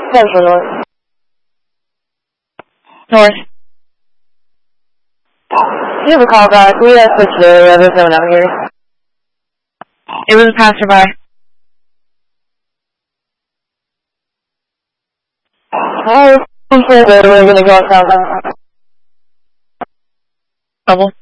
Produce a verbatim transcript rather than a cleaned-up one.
Central North. North. You have a call back. We have switched area. There's no one out here. It was a passerby. Alright, I'm sure we're going to go south. Bubble.